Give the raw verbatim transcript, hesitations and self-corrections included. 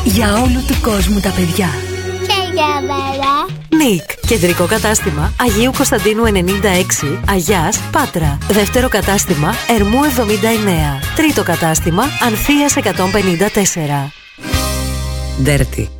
Για όλου του κόσμου τα παιδιά. Και για μένα. Νικ. Κεντρικό κατάστημα Αγίου Κωνσταντίνου ενενήντα έξι, Αγιάς, Πάτρα. Δεύτερο κατάστημα Ερμού εβδομήντα εννέα. Τρίτο κατάστημα Ανθείας εκατόν πενήντα τέσσερα. Dirty.